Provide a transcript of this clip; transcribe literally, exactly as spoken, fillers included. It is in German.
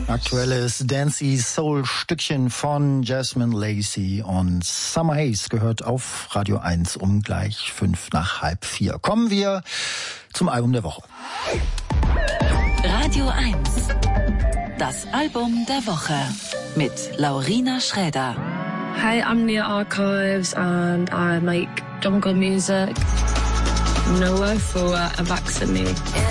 Aktuelles Dancey Soul Stückchen von Jasmine Lacey und Summer Haze gehört auf Radio eins um gleich fünf nach halb vier. Kommen wir zum Album der Woche. Radio eins. Das Album der Woche mit Laurina Schräder. Hey, I'm Nia Archives and I make jungle music. No for a vaccine.